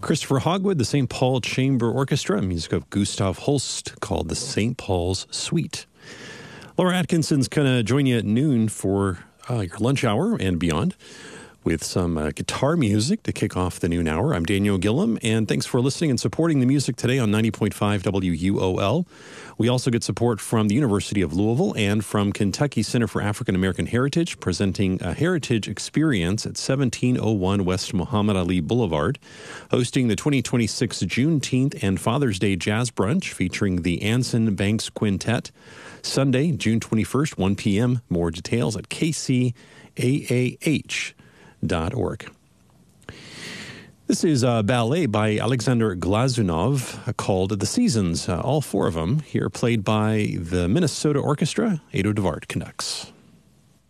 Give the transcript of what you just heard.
Christopher Hogwood, the St. Paul Chamber Orchestra, music of Gustav Holst, called the St. Paul's Suite. Laura Atkinson's going to join you at noon for your lunch hour and beyond with some guitar music to kick off the noon hour. I'm Daniel Gillum, and thanks for listening and supporting the music today on 90.5 WUOL. We also get support from the University of Louisville and from Kentucky Center for African American Heritage, presenting a heritage experience at 1701 West Muhammad Ali Boulevard, hosting the 2026 Juneteenth and Father's Day Jazz Brunch featuring the Anson Banks Quintet, Sunday, June 21st, 1 p.m. More details at kcaah.org. This is a ballet by Alexander Glazunov called The Seasons. All four of them here played by the Minnesota Orchestra. Ado Devart conducts.